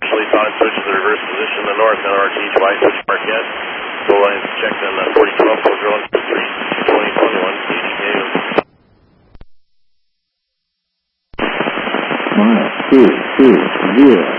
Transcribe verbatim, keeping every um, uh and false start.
Initially thought it switched to the reverse position to the north, and R T H Y switch market. Full lines checked on uh, forty twelve, full drone three twenty twenty-one, staging negative. Mile two two zero.